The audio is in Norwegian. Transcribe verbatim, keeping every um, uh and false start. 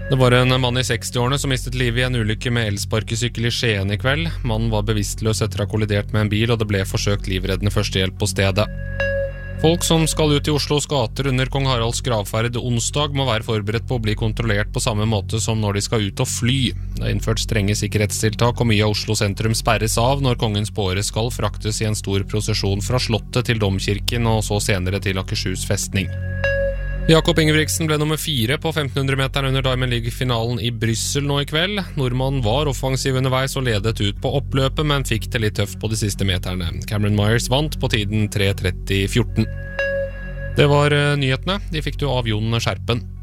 Det var en mann i seksti-årene som mistet livet i en ulykke med elsparkesykkel i Skien i kveld. Mannen var bevisstløs etter å ha kollidert med en bil, og det ble forsøkt livreddende førstehjelp på stedet. Folk som skal ut i Oslos gater under Kong Haralds gravferd onsdag må være forberedt på å bli kontrollert på samme måte som når de skal ut og fly. Det er innført strenge sikkerhetstiltak, og mye av Oslo sentrum sperres av når kongens båre skal fraktes i en stor prosesjon fra Slottet til Domkirken og så senere til Akershus festning. Jakob Ingebrigtsen ble nummer fire på femtenhundre-meteren under Diamond League-finalen i Bryssel nå i kveld. Nordmannen var offensiv underveis og ledet ut på oppløpet, men fikk det litt tøft på de siste meterne. Cameron Myers vant på tiden tre tretti fjorten. Det var nyhetene. De fikk du av Jon Skjerpen.